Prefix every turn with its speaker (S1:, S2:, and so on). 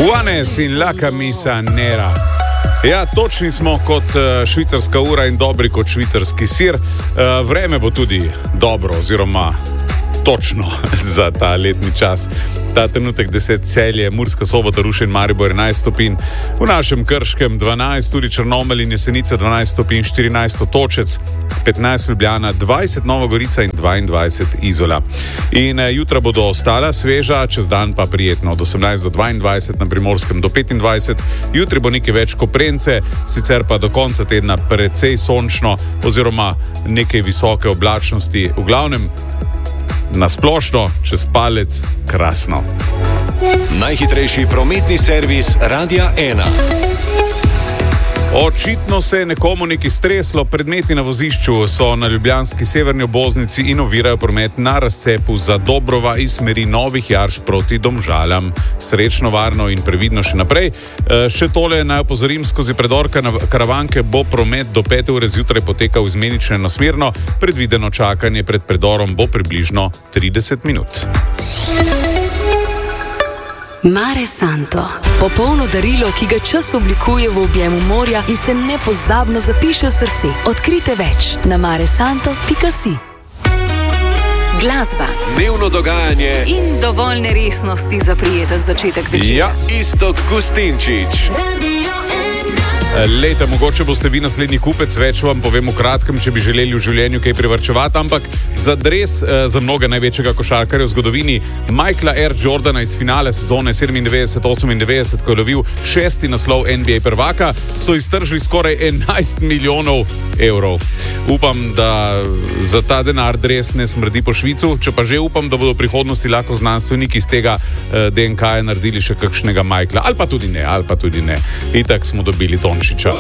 S1: Juanes in La Camisa Nera. Ja, točni smo kot švicarska ura in dobri kot švicarski sir. Vreme bo tudi dobro oziroma točno za ta letni čas. Ta trenutek 10 Celje, Murska Sobota, Rušin, Maribor 11 stopinj, v našem Krškem 12, tudi Črnomelj in Jesenice 12 stopinj, 14 Otočec, 15 Ljubljana, 20 Nova Gorica in 22 Izola. In jutra bodo ostala sveža, čez dan pa prijetno od 18 do 22, na Primorskem do 25. Jutri bo nekaj več Koprence, sicer pa do konca tedna precej sončno oziroma nekaj visoke oblačnosti. V glavnem na splošno, čez palec, krasno.
S2: Najhitrejši prometni servis Radia 1.
S1: Očitno se je nekomu nekaj streslo. Predmeti na vozišču so na ljubljanski severni obvoznici in ovirajo promet na razcepu Zadobrova iz smeri Novih Jarš proti Domžalam. Srečno, varno in previdno še naprej. Še tole naj opozorim, skozi predor Karavanke bo promet do 5. ure zjutraj potekal izmenično enosmerno. Predvideno čakanje pred predorom bo približno 30 minut.
S3: Mare Santo. Popolno darilo, ki ga čas oblikuje v objemu morja in se nepozabno zapiše v srce. Odkrite več na maresanto.si. Glasba,
S2: Dnevno dogajanje
S3: in dovolj neresnosti za prijeten začetek večera.
S1: Ja,
S2: Iztok Gustinčič.
S1: lejte, mogoče boste vi naslednji kupec, več vam povem v kratkem, če bi želeli v življenju kaj privarčevati, ampak za dres za mnoge največjega košarkarja v zgodovini, Michaela R. Jordana iz finale sezone 97-98, ko je lovil 6. naslov NBA prvaka, so iztržili skoraj 11 milijonov evrov. Upam, da za ta denar dres ne smrdi po Švicu, če pa že upam, da bodo v prihodnosti lahko znanstveniki iz tega DNK-ja naredili še kakšnega Michaela, ali pa tudi ne. Itak smo dobili Tončiča.